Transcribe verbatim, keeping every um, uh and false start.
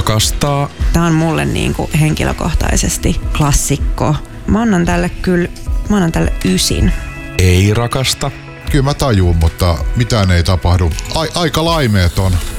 Rakastaa. Tää on mulle niinku henkilökohtaisesti klassikko. Mä annan tälle kyllä, mä annan tälle ysin. Ei rakasta. Kyllä mä tajuun, mutta mitään ei tapahdu. Ai, aika laimeeton.